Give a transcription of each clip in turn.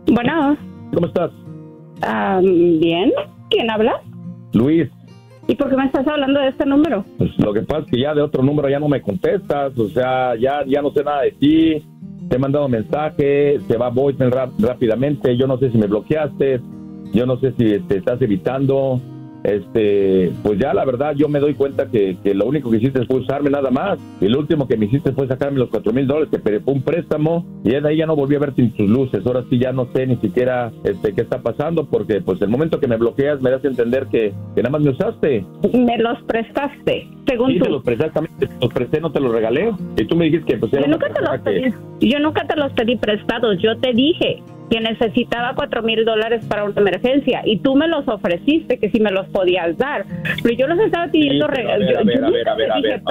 Bueno. ¿Cómo estás? Bien. ¿Quién habla? Luis. ¿Y por qué me estás hablando de este número? Pues lo que pasa es que ya de otro número ya no me contestas, o sea, ya no sé nada de ti, te he mandado mensaje, se va voicemail rápidamente, yo no sé si me bloqueaste, yo no sé si te estás evitando, pues ya la verdad yo me doy cuenta que lo único que hiciste fue usarme nada más, y lo último que me hiciste fue sacarme los $4,000 que fue un préstamo, y de ahí ya no volví a verte en tus luces. Ahora sí ya no sé ni siquiera qué está pasando, porque pues el momento que me bloqueas me das a entender que nada más me usaste. Me los prestaste, según sí, tú. Te los presté, te los presté, no te los regalé, y tú me dijiste que pues era yo nunca te los pedí prestados. Yo te dije que necesitaba $4,000 para una emergencia y tú me los ofreciste, que si me los podías dar, pero yo los estaba pidiendo. A ver,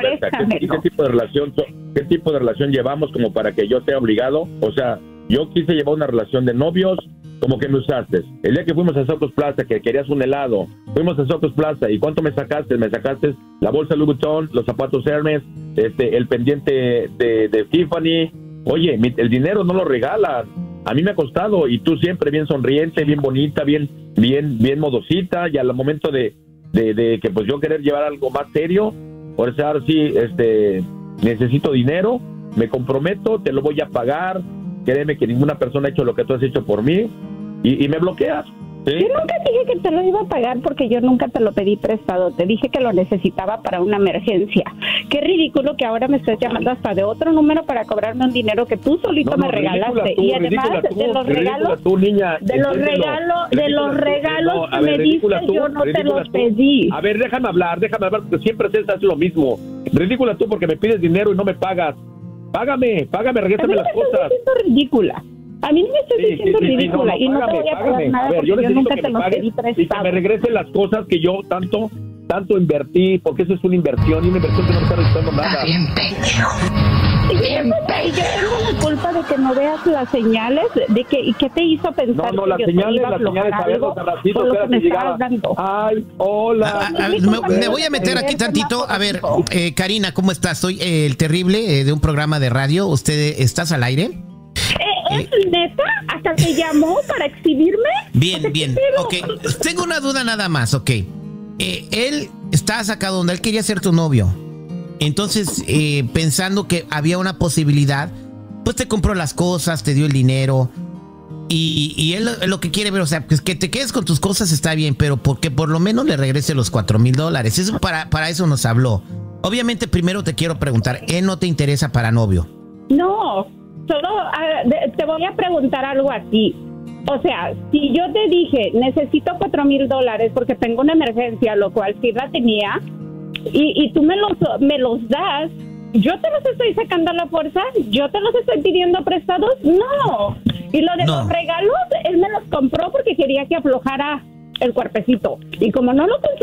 ¿qué tipo de relación llevamos como para que yo sea obligado? O sea, yo quise llevar una relación de novios, como que me usaste. El día que fuimos a Socos Plaza, que querías un helado, fuimos a Socos Plaza, ¿y cuánto me sacaste? Me sacaste la bolsa Louis Vuitton, los zapatos Hermes, el pendiente de Tiffany. Oye, el dinero no lo regalan. A mí me ha costado, y tú siempre bien sonriente, bien bonita, bien modosita, y al momento de que pues yo querer llevar algo más serio, por eso ahora sí, necesito dinero, me comprometo, te lo voy a pagar, créeme que ninguna persona ha hecho lo que tú has hecho por mí, y me bloqueas. ¿Sí? Yo nunca dije que te lo iba a pagar porque yo nunca te lo pedí prestado. Te dije que lo necesitaba para una emergencia. Qué ridículo que ahora me estés llamando hasta de otro número para cobrarme un dinero que tú solito me regalaste. Y además de los regalos, de los regalos que me diste, yo no te los pedí. A ver, déjame hablar, porque siempre haces lo mismo. Ridícula tú porque me pides dinero y no me pagas. Págame, regrésame las cosas. Es ridícula. A mí no me estás diciendo ridícula, y no te voy a pagar nada, porque yo nunca te los pedí prestado. Y que me regresen las cosas que yo tanto invertí, porque eso es una inversión, y una inversión que no me está resultando nada. Bien pendejo. Y yo tengo la culpa de que no veas las señales, ¿y qué te hizo pensar no, que las yo señales, te iba a aflojar algo por lo que me estabas dando? Ay, hola. Me voy a meter aquí tantito. A ver, Karina, ¿cómo estás? Soy el terrible de un programa de radio. ¿Usted estás al aire? ¿Es neta? ¿Hasta te llamó para exhibirme? Bien. Ok, tengo una duda nada más, ok. Él está sacado donde él quería ser tu novio. Entonces, pensando que había una posibilidad, pues te compró las cosas, te dio el dinero. Y él lo que quiere ver, o sea, pues que te quedes con tus cosas está bien, pero porque por lo menos le regrese los $4,000. Eso para eso nos habló. Obviamente, primero te quiero preguntar, ¿él no te interesa para novio? No. Solo te voy a preguntar algo así. O sea, si yo te dije, necesito $4,000 porque tengo una emergencia, lo cual sí la tenía, y tú me los das, ¿yo te los estoy sacando a la fuerza? ¿Yo te los estoy pidiendo prestados? No. Y lo de los regalos, él me los compró porque quería que aflojara el cuerpecito. Y como no lo